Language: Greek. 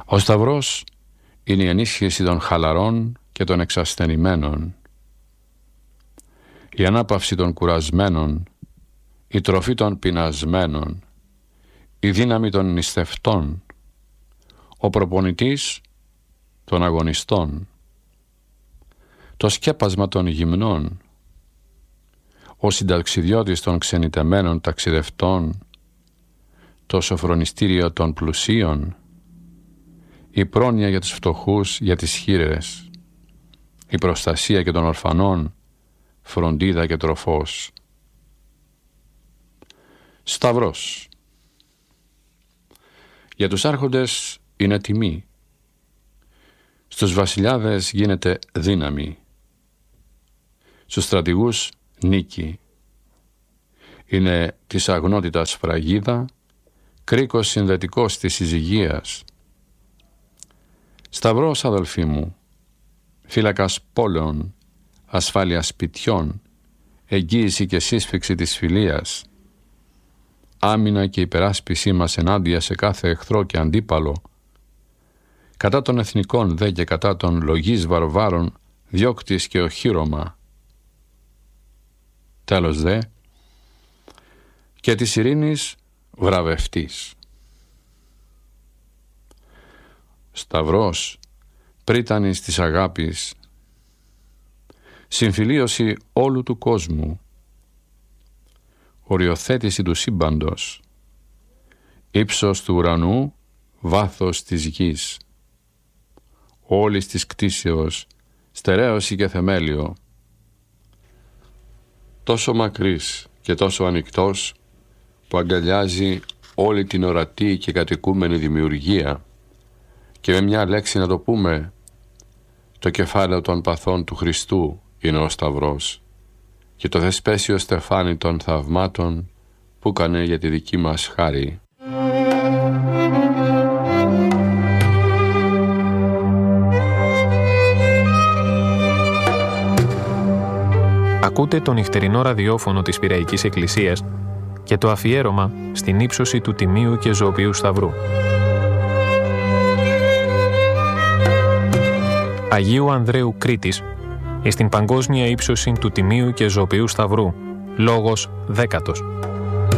Ο Σταυρός είναι η ενίσχυση των χαλαρών και των εξασθενημένων, η ανάπαυση των κουρασμένων, η τροφή των πεινασμένων, η δύναμη των νηστευτών, ο προπονητής των αγωνιστών, το σκέπασμα των γυμνών, ο συνταξιδιώτης των ξενιτεμένων ταξιδευτών, το σοφρονιστήριο των πλουσίων, η πρόνοια για τους φτωχούς, για τις χήρες, η προστασία και των ορφανών, φροντίδα και τροφός. Σταυρός. Για τους άρχοντες είναι τιμή. Στους βασιλιάδες γίνεται δύναμη. Στους στρατηγούς νίκη. Είναι της αγνότητας φραγίδα, κρίκος συνδετικός της συζυγίας. Σταυρός, αδελφοί μου, φύλακας πόλεων, ασφάλεια σπιτιών, εγγύηση και σύσφυξη της φιλίας, άμυνα και υπεράσπιση μας ενάντια σε κάθε εχθρό και αντίπαλο, κατά των εθνικών δε και κατά των λογής βαρβάρων, διώκτης και οχύρωμα. Τέλος δε, και της ειρήνης βραβευτής. Σταυρός, πρίτανης της αγάπης, συμφιλίωση όλου του κόσμου, οριοθέτηση του σύμπαντος, ύψος του ουρανού, βάθος της γης, όλης της κτήσεως, στερέωση και θεμέλιο, τόσο μακρύς και τόσο ανοιχτός που αγκαλιάζει όλη την ορατή και κατοικούμενη δημιουργία, και με μια λέξη να το πούμε, το κεφάλαιο των παθών του Χριστού είναι ο Σταυρός και το θεσπέσιο στεφάνι των θαυμάτων που έκανε για τη δική μας χάρη. Ακούτε το νυχτερινό ραδιόφωνο της Πειραϊκής Εκκλησίας και το αφιέρωμα στην ύψωση του Τιμίου και Ζωοποιού Σταυρού. Αγίου Ανδρέου Κρήτης, εις την παγκόσμια ύψωση του Τιμίου και Ζωοποιού Σταυρού, λόγος 10.